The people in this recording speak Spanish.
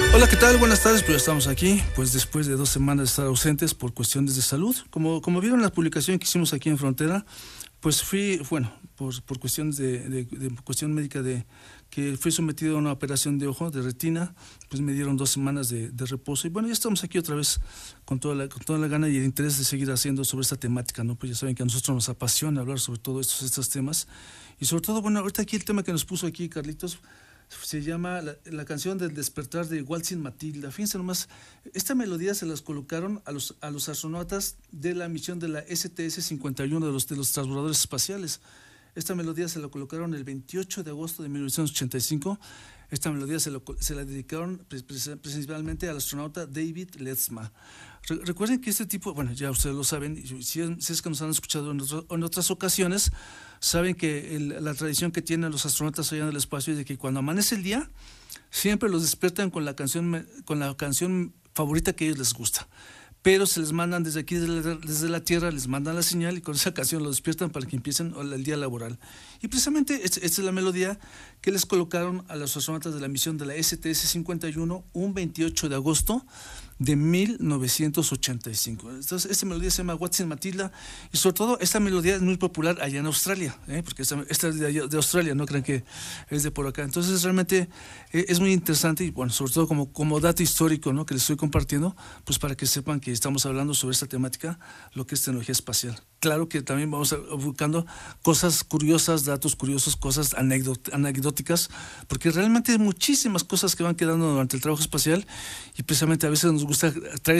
Hola, ¿qué tal? Buenas tardes, pues ya estamos aquí, pues después de 2 semanas de estar ausentes por cuestiones de salud. Como vieron la publicación que hicimos aquí en Frontera, pues fui, bueno, por cuestiones de cuestión médica que fui sometido a una operación de ojo, de retina, pues me dieron 2 semanas de reposo. Y bueno, ya estamos aquí otra vez con toda la gana y el interés de seguir haciendo sobre esta temática, ¿no? Pues ya saben que a nosotros nos apasiona hablar sobre todo estos temas. Y sobre todo, bueno, ahorita aquí el tema que nos puso aquí Carlitos se llama la canción del despertar de Waltzing Matilda. Fíjense nomás, esta melodía se las colocaron a los astronautas de la misión de la STS-51 de los transbordadores espaciales. Esta melodía se la colocaron el 28 de agosto de 1985. Esta melodía se la dedicaron principalmente al astronauta David Letzma. Recuerden que este tipo, bueno, ya ustedes lo saben, si es que nos han escuchado en otras ocasiones, saben que la tradición que tienen los astronautas allá en el espacio es de que cuando amanece el día, siempre los despiertan con la canción favorita que a ellos les gusta. Pero se les mandan desde aquí, desde la Tierra, les mandan la señal y con esa canción los despiertan para que empiecen el día laboral. Y precisamente esta es la melodía que les colocaron a los astronautas de la misión de la STS-51 un 28 de agosto de 1985. Entonces, esta melodía se llama Waltzing Matilda y sobre todo esta melodía es muy popular allá en Australia, porque esta es de Australia, no crean que es de por acá. Entonces, realmente es muy interesante y bueno, sobre todo como dato histórico, ¿no?, que les estoy compartiendo, pues para que sepan que estamos hablando sobre esta temática, lo que es tecnología espacial. Claro que también vamos buscando cosas curiosas, datos curiosos, cosas anecdóticas, porque realmente hay muchísimas cosas que van quedando durante el trabajo espacial y precisamente a veces nos gusta traer